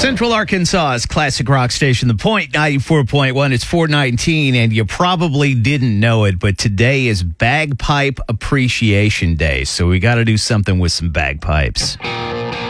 Central Arkansas's classic rock station, The Point 94.1. It's 419, and you probably didn't know it, but today is Bagpipe Appreciation Day, so we got to do something with some bagpipes.